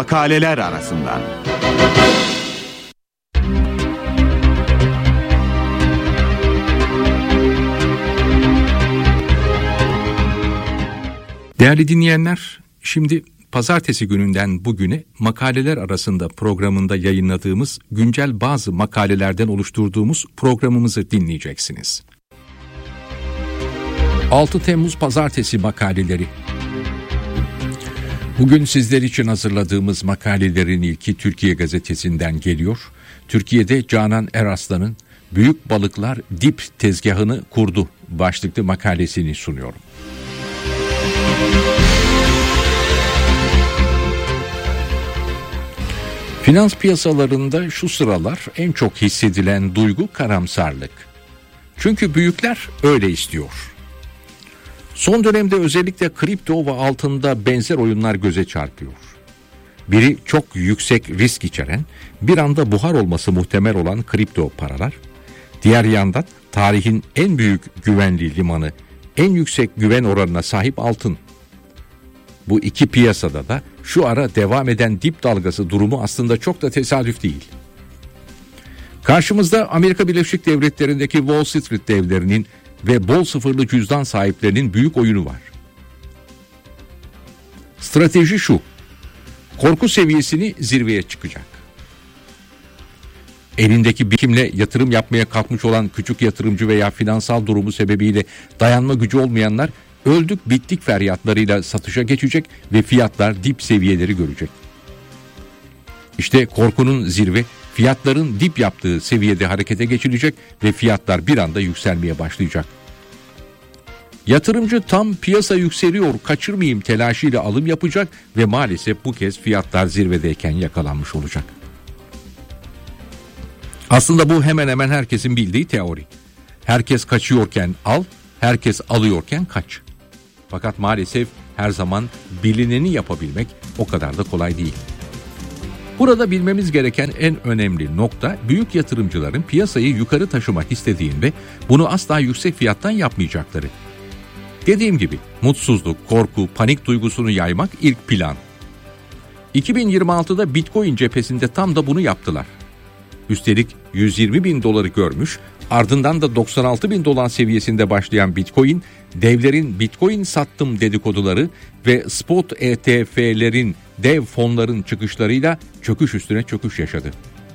makaleler arasından. Değerli dinleyenler, şimdi pazartesi gününden bugüne makaleler arasında programında yayınladığımız güncel bazı makalelerden oluşturduğumuz programımızı dinleyeceksiniz. 6 Temmuz Pazartesi makaleleri. Bugün sizler için hazırladığımız makalelerin ilki Türkiye Gazetesi'nden geliyor. Türkiye'de Canan Eraslan'ın "Büyük balıklar dip tezgahını kurdu" başlıklı makalesini sunuyorum. Finans piyasalarında şu sıralar en çok hissedilen duygu karamsarlık. Çünkü büyükler öyle istiyor. Son dönemde özellikle kripto ve altında benzer oyunlar göze çarpıyor. Biri çok yüksek risk içeren, bir anda buhar olması muhtemel olan kripto paralar, diğer yandan tarihin en büyük güvenli limanı, en yüksek güven oranına sahip altın. Bu iki piyasada da şu ara devam eden dip dalgası durumu aslında çok da tesadüf değil. Karşımızda Amerika Birleşik Devletleri'ndeki Wall Street devlerinin ve bol sıfırlı cüzdan sahiplerinin büyük oyunu var. Strateji şu: korku seviyesini zirveye çıkacak. Elindeki birikimle yatırım yapmaya kalkmış olan küçük yatırımcı veya finansal durumu sebebiyle dayanma gücü olmayanlar öldük bittik feryatlarıyla satışa geçecek ve fiyatlar dip seviyeleri görecek. İşte korkunun zirve, fiyatların dip yaptığı seviyede harekete geçilecek ve fiyatlar bir anda yükselmeye başlayacak. Yatırımcı tam piyasa yükseliyor, kaçırmayayım telaşıyla alım yapacak ve maalesef bu kez fiyatlar zirvedeyken yakalanmış olacak. Aslında bu hemen hemen herkesin bildiği teori. Herkes kaçıyorken al, herkes alıyorken kaç. Fakat maalesef her zaman bilineni yapabilmek o kadar da kolay değil. Burada bilmemiz gereken en önemli nokta, büyük yatırımcıların piyasayı yukarı taşımak istediğinde bunu asla yüksek fiyattan yapmayacakları. Dediğim gibi mutsuzluk, korku, panik duygusunu yaymak ilk plan. 2026'da Bitcoin cephesinde tam da bunu yaptılar. Üstelik 120 bin doları görmüş, ardından da 96 bin dolar seviyesinde başlayan Bitcoin, devlerin Bitcoin sattım dedikoduları ve spot ETF'lerin, dev fonların çıkışlarıyla çöküş üstüne çöküş yaşadı.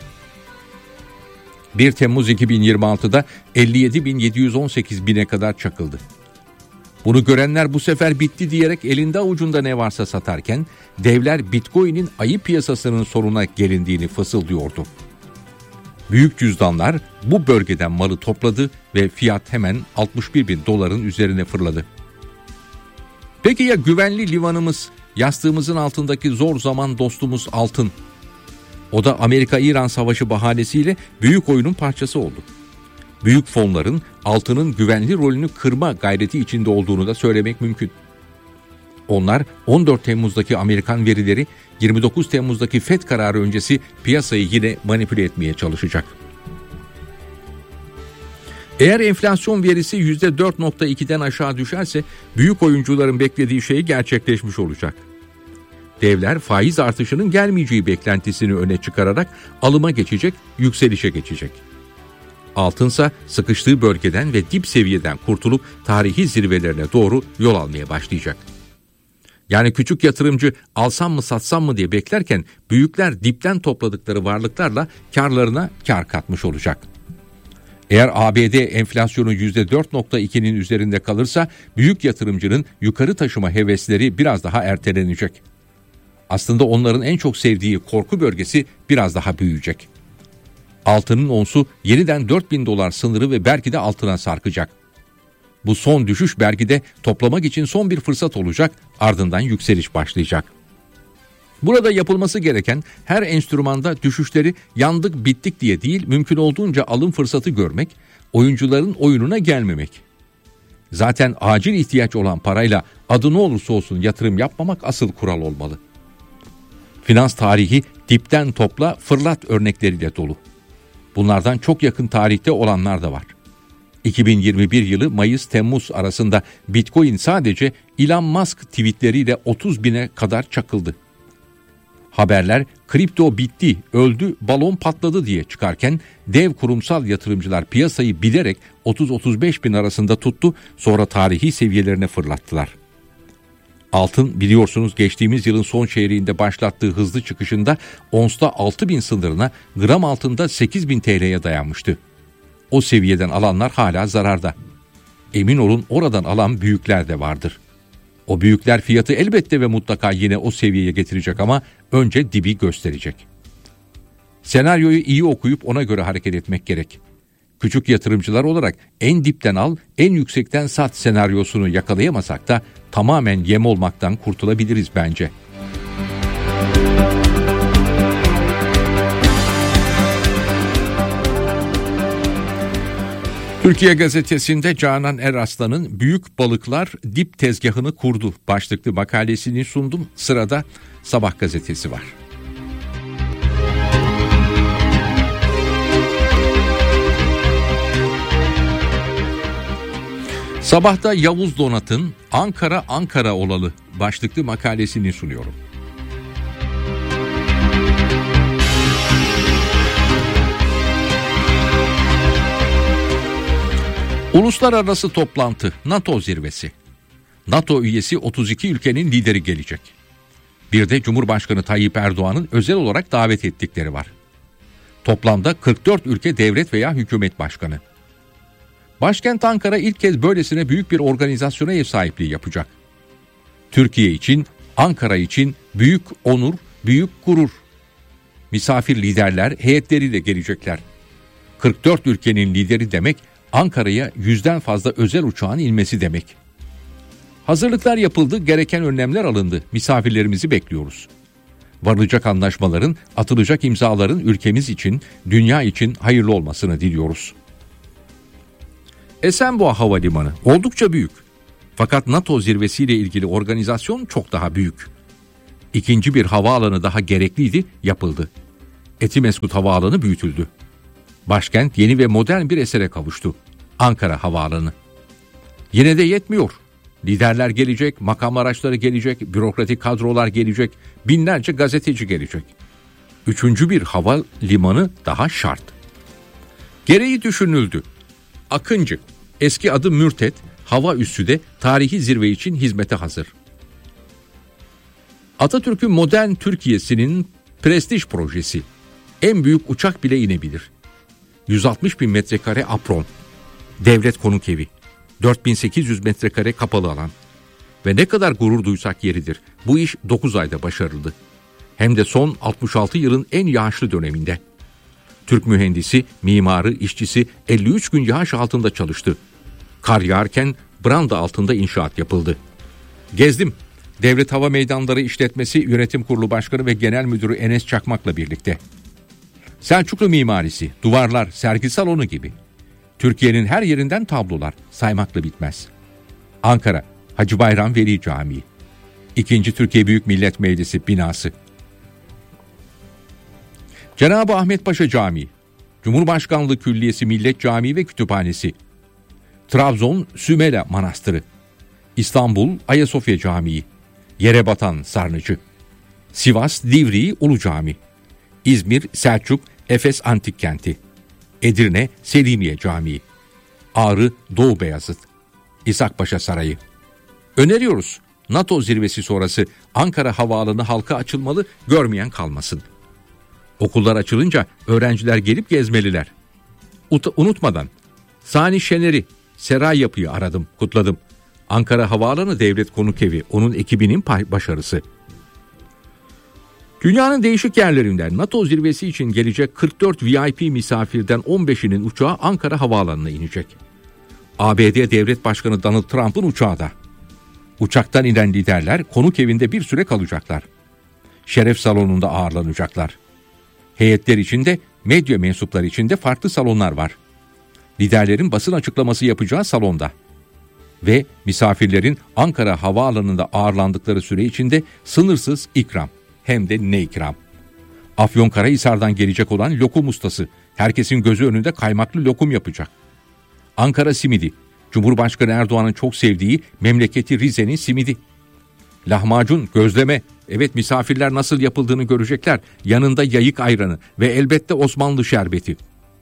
1 Temmuz 2026'da 57.718 bine kadar çakıldı. Bunu görenler bu sefer bitti diyerek elinde avucunda ne varsa satarken, devler Bitcoin'in ayı piyasasının sonuna gelindiğini fısıldıyordu. Büyük cüzdanlar bu bölgeden malı topladı ve fiyat hemen 61 bin doların üzerine fırladı. Peki ya güvenli limanımız, yastığımızın altındaki zor zaman dostumuz altın? O da Amerika-İran savaşı bahanesiyle büyük oyunun parçası oldu. Büyük fonların altının güvenli rolünü kırma gayreti içinde olduğunu da söylemek mümkün. Onlar 14 Temmuz'daki Amerikan verileri, 29 Temmuz'daki FED kararı öncesi piyasayı yine manipüle etmeye çalışacak. Eğer enflasyon verisi %4.2'den aşağı düşerse büyük oyuncuların beklediği şey gerçekleşmiş olacak. Devler faiz artışının gelmeyeceği beklentisini öne çıkararak alıma geçecek, yükselişe geçecek. Altınsa sıkıştığı bölgeden ve dip seviyeden kurtulup tarihi zirvelerine doğru yol almaya başlayacak. Yani küçük yatırımcı alsam mı satsam mı diye beklerken büyükler dipten topladıkları varlıklarla karlarına kar katmış olacak. Eğer ABD enflasyonu %4.2'nin üzerinde kalırsa büyük yatırımcının yukarı taşıma hevesleri biraz daha ertelenecek. Aslında onların en çok sevdiği korku bölgesi biraz daha büyüyecek. Altının onsu yeniden 4.000 dolar sınırı ve belki de altına sarkacak. Bu son düşüş belki de toplamak için son bir fırsat olacak, ardından yükseliş başlayacak. Burada yapılması gereken her enstrümanda düşüşleri yandık bittik diye değil, mümkün olduğunca alım fırsatı görmek, oyuncuların oyununa gelmemek. Zaten acil ihtiyaç olan parayla adı ne olursa olsun yatırım yapmamak asıl kural olmalı. Finans tarihi dipten topla fırlat örnekleriyle dolu. Bunlardan çok yakın tarihte olanlar da var. 2021 yılı Mayıs-Temmuz arasında Bitcoin sadece Elon Musk tweetleriyle 30 bine kadar çakıldı. Haberler kripto bitti, öldü, balon patladı diye çıkarken dev kurumsal yatırımcılar piyasayı bilerek 30-35 bin arasında tuttu, sonra tarihi seviyelerine fırlattılar. Altın biliyorsunuz geçtiğimiz yılın son çeyreğinde başlattığı hızlı çıkışında onsta 6 bin sınırına, gram altında 8 bin TL'ye dayanmıştı. O seviyeden alanlar hala zararda. Emin olun oradan alan büyükler de vardır. O büyükler fiyatı elbette ve mutlaka yine o seviyeye getirecek ama önce dibi gösterecek. Senaryoyu iyi okuyup ona göre hareket etmek gerek. Küçük yatırımcılar olarak en dipten al, en yüksekten sat senaryosunu yakalayamasak da tamamen yem olmaktan kurtulabiliriz bence. Türkiye Gazetesi'nde Canan Eraslan'ın "Büyük balıklar dip tezgahını kurdu" başlıklı makalesini sundum. Sırada Sabah gazetesi var. Sabah'ta Yavuz Donat'ın "Ankara Ankara olalı" başlıklı makalesini sunuyorum. Uluslararası toplantı, NATO zirvesi. NATO üyesi 32 ülkenin lideri gelecek. Bir de Cumhurbaşkanı Tayyip Erdoğan'ın özel olarak davet ettikleri var. Toplamda 44 ülke devlet veya hükümet başkanı. Başkent Ankara ilk kez böylesine büyük bir organizasyona ev sahipliği yapacak. Türkiye için, Ankara için büyük onur, büyük gurur. Misafir liderler heyetleriyle gelecekler. 44 ülkenin lideri demek, Ankara'ya 100'den fazla özel uçağın inmesi demek. Hazırlıklar yapıldı, gereken önlemler alındı. Misafirlerimizi bekliyoruz. Varılacak anlaşmaların, atılacak imzaların ülkemiz için, dünya için hayırlı olmasını diliyoruz. Esenboğa Havalimanı oldukça büyük. Fakat NATO zirvesiyle ilgili organizasyon çok daha büyük. İkinci bir havaalanı daha gerekliydi, yapıldı. Etimesgut Havaalanı büyütüldü. Başkent yeni ve modern bir esere kavuştu. Ankara Havaalanı. Yine de yetmiyor. Liderler gelecek, makam araçları gelecek, bürokratik kadrolar gelecek, binlerce gazeteci gelecek. Üçüncü bir havalimanı daha şart. Gereği düşünüldü. Akıncı, eski adı Mürtet, hava üssü de tarihi zirve için hizmete hazır. Atatürk'ün modern Türkiye'sinin prestij projesi. En büyük uçak bile inebilir. 160 bin metrekare apron, devlet konuk evi, 4800 metrekare kapalı alan. Ve ne kadar gurur duysak yeridir. Bu iş 9 ayda başarıldı. Hem de son 66 yılın en yağışlı döneminde. Türk mühendisi, mimarı, işçisi 53 gün yağış altında çalıştı. Kar yağarken branda altında inşaat yapıldı. Gezdim. Devlet Hava Meydanları İşletmesi Yönetim Kurulu Başkanı ve Genel Müdürü Enes Çakmak'la birlikte. Selçuklu mimarisi, duvarlar, sergi salonu gibi. Türkiye'nin her yerinden tablolar, saymakla bitmez. Ankara, Hacı Bayram Veli Camii. 2. Türkiye Büyük Millet Meclisi binası. Cenab-ı Ahmet Paşa Camii, Cumhurbaşkanlığı Külliyesi Millet Camii ve Kütüphanesi. Trabzon Sümela Manastırı. İstanbul Ayasofya Camii. Yerebatan Sarnıcı. Sivas Divriği Ulu Cami. İzmir Selçuk Efes Antik Kenti. Edirne Selimiye Camii. Ağrı Doğu Beyazıt. İshakpaşa Sarayı. Öneriyoruz. NATO zirvesi sonrası Ankara Havaalanı halka açılmalı, görmeyen kalmasın. Okullar açılınca öğrenciler gelip gezmeliler. Unutmadan Sani Şener'i, Seray Yapı'yı aradım, kutladım. Ankara Havaalanı Devlet Konuk Evi, onun ekibinin başarısı. Dünyanın değişik yerlerinden NATO zirvesi için gelecek 44 VIP misafirden 15'inin uçağı Ankara Havaalanı'na inecek. ABD Devlet Başkanı Donald Trump'ın uçağı da. Uçaktan inen liderler konuk evinde bir süre kalacaklar. Şeref salonunda ağırlanacaklar. Heyetler içinde, medya mensupları içinde farklı salonlar var. Liderlerin basın açıklaması yapacağı salonda. Ve misafirlerin Ankara Havaalanı'nda ağırlandıkları süre içinde sınırsız ikram. Hem de ne ikram. Afyonkarahisar'dan gelecek olan lokum ustası, herkesin gözü önünde kaymaklı lokum yapacak. Ankara simidi, Cumhurbaşkanı Erdoğan'ın çok sevdiği memleketi Rize'nin simidi. Lahmacun, gözleme, Evet, misafirler nasıl yapıldığını görecekler. Yanında yayık ayranı ve elbette Osmanlı şerbeti.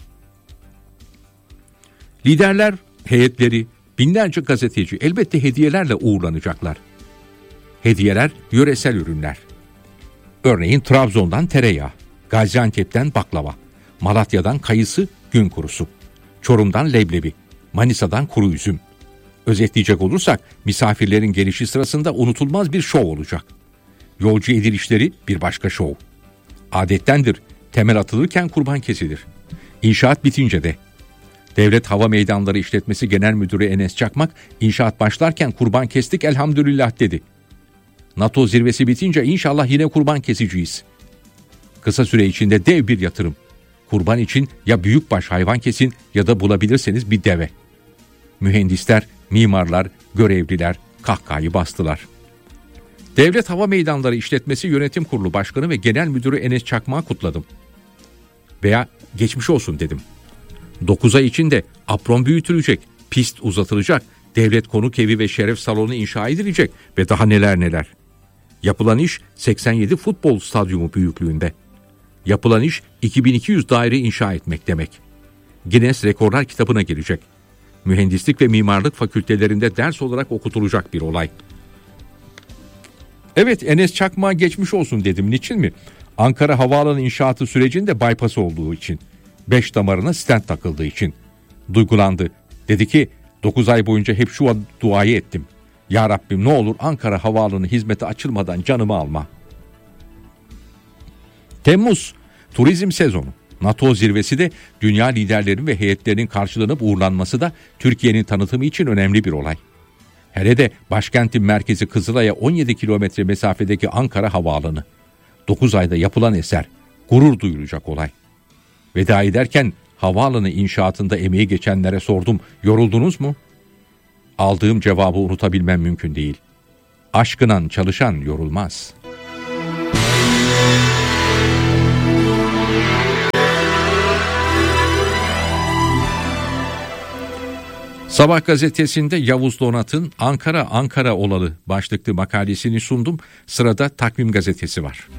Liderler, heyetleri, binlerce gazeteci elbette hediyelerle uğurlanacaklar. Hediyeler yöresel ürünler. Örneğin Trabzon'dan tereyağı, Gaziantep'ten baklava, Malatya'dan kayısı, gün kurusu, Çorum'dan leblebi, Manisa'dan kuru üzüm. Özetleyecek olursak misafirlerin gelişi sırasında unutulmaz bir şov olacak. Yolcu edilişleri bir başka şov. Adettendir, temel atılırken kurban kesilir. İnşaat bitince de. Devlet Hava Meydanları İşletmesi Genel Müdürü Enes Çakmak, inşaat başlarken kurban kestik elhamdülillah dedi. NATO zirvesi bitince inşallah yine kurban keseceğiz. Kısa süre içinde dev bir yatırım. Kurban için ya büyükbaş hayvan kesin ya da bulabilirseniz bir deve. Mühendisler, mimarlar, görevliler kahkahayı bastılar. Devlet Hava Meydanları İşletmesi Yönetim Kurulu Başkanı ve Genel Müdürü Enes Çakmak'ı kutladım. Veya geçmiş olsun dedim. 9 ay içinde apron büyütülecek, pist uzatılacak, devlet konuk evi ve şeref salonu inşa edilecek ve daha neler neler. Yapılan iş 87 futbol stadyumu büyüklüğünde. Yapılan iş 2200 daire inşa etmek demek. Guinness Rekorlar kitabına girecek. Mühendislik ve mimarlık fakültelerinde ders olarak okutulacak bir olay. Evet, Enes Çakmak'a geçmiş olsun dedim. Niçin mi? Ankara Havaalanı inşaatı sürecinde bypass olduğu için. 5 damarına stent takıldığı için. Duygulandı. Dedi ki 9 ay boyunca hep şu duayı ettim. Ya Rabbim ne olur Ankara Havaalanı hizmete açılmadan canımı alma. Temmuz, turizm sezonu. NATO zirvesi de dünya liderlerinin ve heyetlerinin karşılanıp uğurlanması da Türkiye'nin tanıtımı için önemli bir olay. Hele de başkentin merkezi Kızılay'a 17 kilometre mesafedeki Ankara Havaalanı. 9 ayda yapılan eser, gurur duyulacak olay. Veda ederken havaalanı inşaatında emeği geçenlere sordum, yoruldunuz mu? Aldığım cevabı unutabilmem mümkün değil. Aşkınan çalışan yorulmaz. Sabah gazetesinde Yavuz Donat'ın Ankara olalı başlıklı makalesini sundum. Sırada Takvim gazetesi var.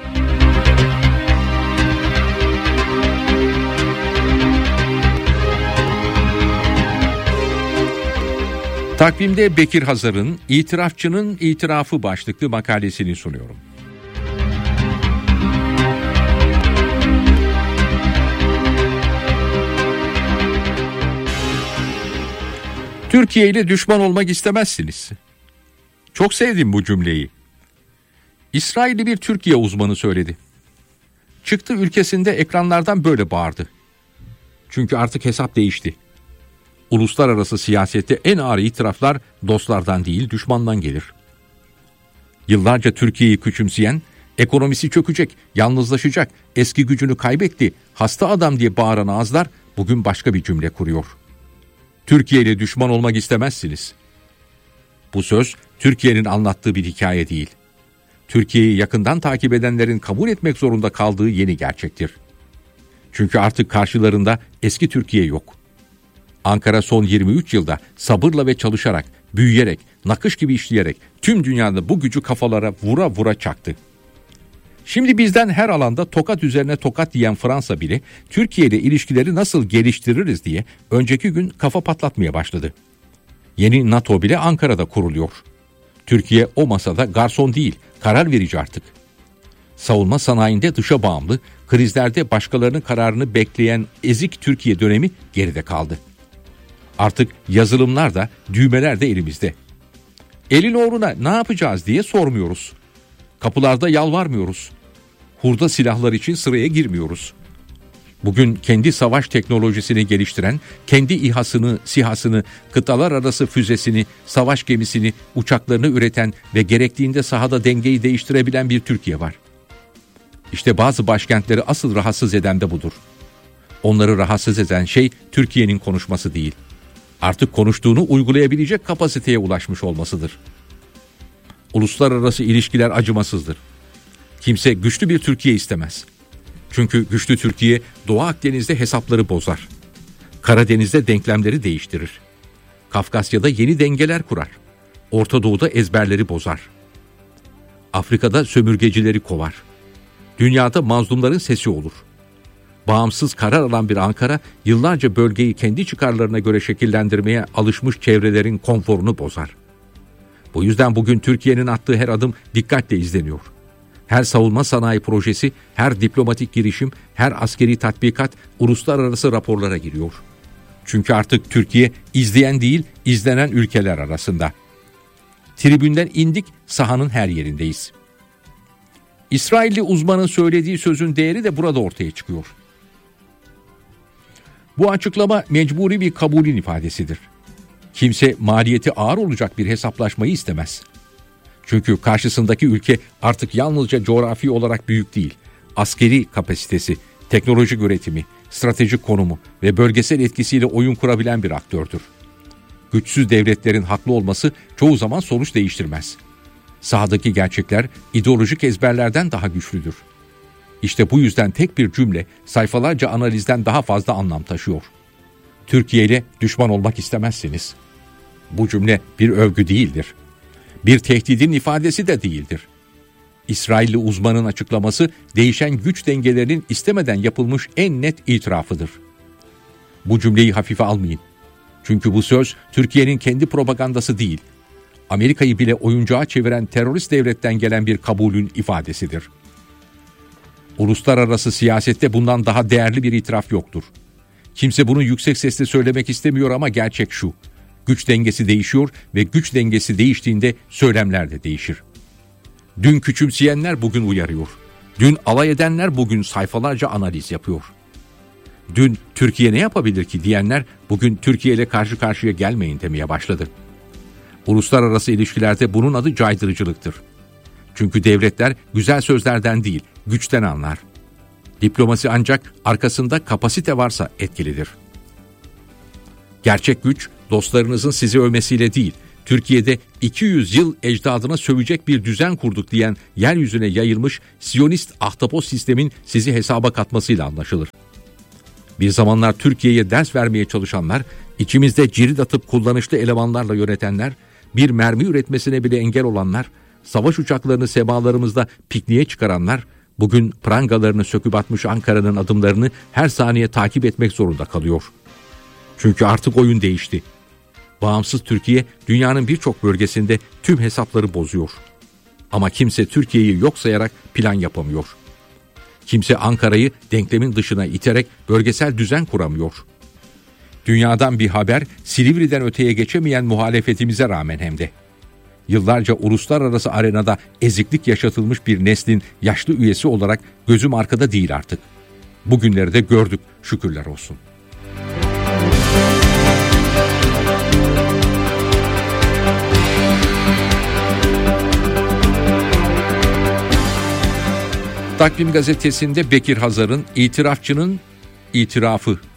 Takvimde Bekir Hazar'ın İtirafçının İtirafı başlıklı makalesini sunuyorum. Türkiye ile düşman olmak istemezsiniz. Çok sevdim bu cümleyi. İsrailli bir Türkiye uzmanı söyledi. Çıktı ülkesinde ekranlardan böyle bağırdı. Çünkü artık hesap değişti. Uluslararası siyasette en ağır itiraflar dostlardan değil düşmandan gelir. Yıllarca Türkiye'yi küçümseyen, ekonomisi çökecek, yalnızlaşacak, eski gücünü kaybetti, hasta adam diye bağıran ağızlar bugün başka bir cümle kuruyor. Türkiye ile düşman olmak istemezsiniz. Bu söz Türkiye'nin anlattığı bir hikaye değil. Türkiye'yi yakından takip edenlerin kabul etmek zorunda kaldığı yeni gerçektir. Çünkü artık karşılarında eski Türkiye yok. Ankara son 23 yılda sabırla ve çalışarak, büyüyerek, nakış gibi işleyerek tüm dünyada bu gücü kafalara vura vura çaktı. Şimdi bizden her alanda tokat üzerine tokat yiyen Fransa bile Türkiye ile ilişkileri nasıl geliştiririz diye önceki gün kafa patlatmaya başladı. Yeni NATO bile Ankara'da kuruluyor. Türkiye o masada garson değil, karar verici artık. Savunma sanayinde dışa bağımlı, krizlerde başkalarının kararını bekleyen ezik Türkiye dönemi geride kaldı. Artık yazılımlar da, düğmeler de elimizde. Elin uğruna ne yapacağız diye sormuyoruz. Kapılarda yalvarmıyoruz. Hurda silahlar için sıraya girmiyoruz. Bugün kendi savaş teknolojisini geliştiren, kendi İHA'sını, SİHA'sını, kıtalar arası füzesini, savaş gemisini, uçaklarını üreten ve gerektiğinde sahada dengeyi değiştirebilen bir Türkiye var. İşte bazı başkentleri asıl rahatsız eden de budur. Onları rahatsız eden şey Türkiye'nin konuşması değil. Artık konuştuğunu uygulayabilecek kapasiteye ulaşmış olmasıdır. Uluslararası ilişkiler acımasızdır. Kimse güçlü bir Türkiye istemez. Çünkü güçlü Türkiye Doğu Akdeniz'de hesapları bozar. Karadeniz'de denklemleri değiştirir. Kafkasya'da yeni dengeler kurar. Orta Doğu'da ezberleri bozar. Afrika'da sömürgecileri kovar. Dünyada mazlumların sesi olur. Bağımsız karar alan bir Ankara, yıllarca bölgeyi kendi çıkarlarına göre şekillendirmeye alışmış çevrelerin konforunu bozar. Bu yüzden bugün Türkiye'nin attığı her adım dikkatle izleniyor. Her savunma sanayi projesi, her diplomatik girişim, her askeri tatbikat uluslararası raporlara giriyor. Çünkü artık Türkiye izleyen değil, izlenen ülkeler arasında. Tribünden indik, sahanın her yerindeyiz. İsrailli uzmanın söylediği sözün değeri de burada ortaya çıkıyor. Bu açıklama mecburi bir kabulün ifadesidir. Kimse maliyeti ağır olacak bir hesaplaşmayı istemez. Çünkü karşısındaki ülke artık yalnızca coğrafi olarak büyük değil, askeri kapasitesi, teknolojik üretimi, stratejik konumu ve bölgesel etkisiyle oyun kurabilen bir aktördür. Güçsüz devletlerin haklı olması çoğu zaman sonuç değiştirmez. Sahadaki gerçekler ideolojik ezberlerden daha güçlüdür. İşte bu yüzden tek bir cümle sayfalarca analizden daha fazla anlam taşıyor. Türkiye ile düşman olmak istemezsiniz. Bu cümle bir övgü değildir. Bir tehdidin ifadesi de değildir. İsrailli uzmanın açıklaması değişen güç dengelerinin istemeden yapılmış en net itirafıdır. Bu cümleyi hafife almayın. Çünkü bu söz Türkiye'nin kendi propagandası değil, Amerika'yı bile oyuncağa çeviren terörist devletten gelen bir kabulün ifadesidir. Uluslararası siyasette bundan daha değerli bir itiraf yoktur. Kimse bunu yüksek sesle söylemek istemiyor ama gerçek şu: güç dengesi değişiyor ve güç dengesi değiştiğinde söylemler de değişir. Dün küçümseyenler bugün uyarıyor. Dün alay edenler bugün sayfalarca analiz yapıyor. Dün Türkiye ne yapabilir ki diyenler bugün Türkiye ile karşı karşıya gelmeyin demeye başladı. Uluslararası ilişkilerde bunun adı caydırıcılıktır. Çünkü devletler güzel sözlerden değil, güçten anlar. Diplomasi ancak arkasında kapasite varsa etkilidir. Gerçek güç, dostlarınızın sizi övmesiyle değil, Türkiye'de 200 yıl ecdadına sövecek bir düzen kurduk diyen yeryüzüne yayılmış Siyonist ahtapot sistemin sizi hesaba katmasıyla anlaşılır. Bir zamanlar Türkiye'ye ders vermeye çalışanlar, içimizde cirit atıp kullanışlı elemanlarla yönetenler, bir mermi üretmesine bile engel olanlar, savaş uçaklarını semalarımızda pikniğe çıkaranlar, bugün prangalarını söküp atmış Ankara'nın adımlarını her saniye takip etmek zorunda kalıyor. Çünkü artık oyun değişti. Bağımsız Türkiye dünyanın birçok bölgesinde tüm hesapları bozuyor. Ama kimse Türkiye'yi yok sayarak plan yapamıyor. Kimse Ankara'yı denklemin dışına iterek bölgesel düzen kuramıyor. Dünyadan bir haber, Silivri'den öteye geçemeyen muhalefetimize rağmen hem de. Yıllarca uluslararası arenada eziklik yaşatılmış bir neslin yaşlı üyesi olarak gözüm arkada değil artık. Bugünleri de gördük, şükürler olsun. Takvim gazetesinde Bekir Hazar'ın "İtirafçının itirafı"